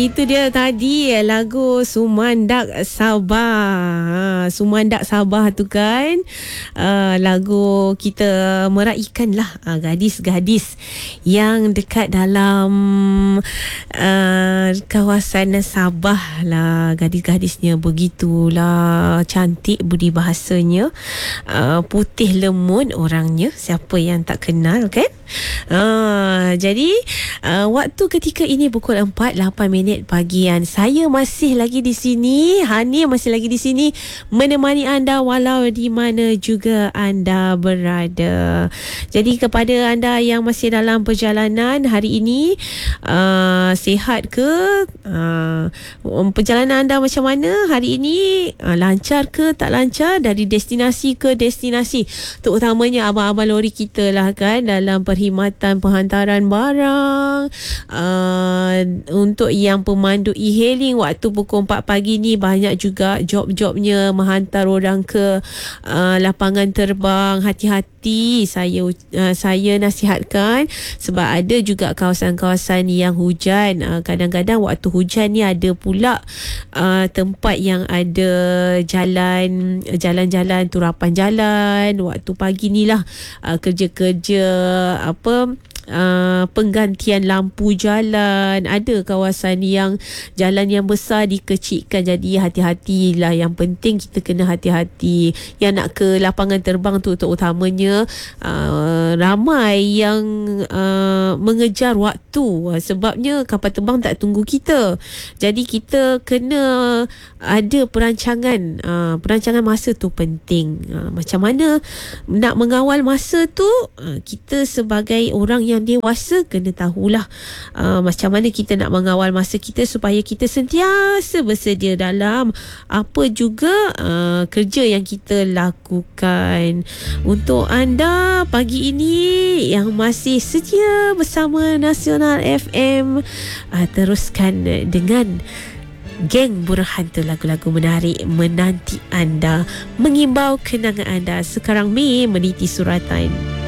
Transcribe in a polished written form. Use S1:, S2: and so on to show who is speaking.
S1: Itu dia tadi lagu Sumandak Sabah. Sumandak Sabah tu kan lagu kita meraihkan lah gadis-gadis yang dekat dalam kawasan Sabah lah. Gadis-gadisnya begitulah cantik budi bahasanya, putih lemun orangnya, siapa yang tak kenal kan. Jadi waktu ketika ini pukul 4:08 pagian. Saya masih lagi di sini, Hani masih lagi di sini menemani anda walau di mana juga anda berada. Jadi kepada anda yang masih dalam perjalanan hari ini, sihat ke? Perjalanan anda macam mana hari ini? Lancar ke tak lancar? Dari destinasi ke destinasi, terutamanya abang-abang lori kita lah kan, dalam perkhidmatan penghantaran barang. Untuk yang pemandu e-hailing waktu pukul 4 pagi ni banyak juga job-jobnya menghantar orang ke lapangan terbang. Hati-hati, saya nasihatkan, sebab ada juga kawasan-kawasan yang hujan. Kadang-kadang waktu hujan ni ada pula tempat yang ada jalan-jalan turapan jalan. Waktu pagi ni lah kerja-kerja penggantian lampu jalan. Ada kawasan yang jalan yang besar dikecilkan, jadi hati-hatilah. Yang penting kita kena hati-hati. Yang nak ke lapangan terbang tu terutamanya ramai yang mengejar waktu, sebabnya kapal terbang tak tunggu kita. Jadi kita kena ada perancangan masa tu penting. Macam mana nak mengawal masa tu, kita sebagai orang yang dewasa kena tahulah macam mana kita nak mengawal masa kita supaya kita sentiasa bersedia dalam apa juga kerja yang kita lakukan. Untuk anda pagi ini yang masih setia bersama Nasional FM, teruskan dengan Geng Burhan tu, lagu-lagu menarik menanti anda, mengimbau kenangan anda. Sekarang Mi meniti suratan.